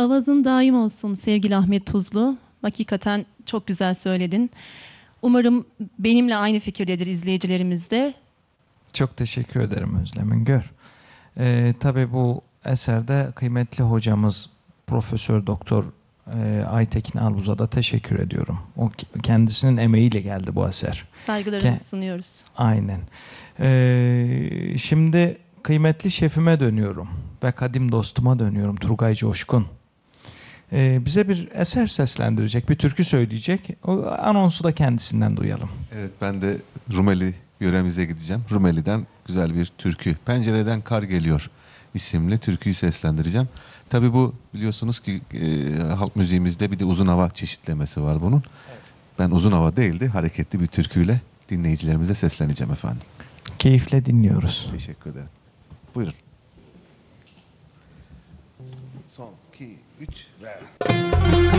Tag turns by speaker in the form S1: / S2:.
S1: Avazın daim olsun sevgili Ahmet Tuzlu. Hakikaten çok güzel söyledin. Umarım benimle aynı fikirdedir izleyicilerimiz de.
S2: Çok teşekkür ederim Özlem İngör. Tabii bu eserde kıymetli hocamız Profesör Doktor Aytekin Albuz'a da teşekkür ediyorum. O kendisinin emeğiyle geldi bu eser.
S1: Saygılarımızı sunuyoruz.
S2: Aynen. Şimdi kıymetli şefime dönüyorum ve kadim dostuma dönüyorum, Turgay Coşkun. Bize bir eser seslendirecek, bir türkü söyleyecek. O anonsu da kendisinden duyalım.
S3: Evet, ben de Rumeli yöremize gideceğim. Rumeli'den güzel bir türkü. Pencereden Kar Geliyor isimli türküyü seslendireceğim. Tabii bu biliyorsunuz ki halk müziğimizde bir de uzun hava çeşitlemesi var bunun. Evet. Ben uzun hava değildi, hareketli bir türküyle dinleyicilerimize sesleneceğim efendim.
S2: Keyifle dinliyoruz.
S3: Teşekkür ederim. Buyurun. Son, 2, 3 ve...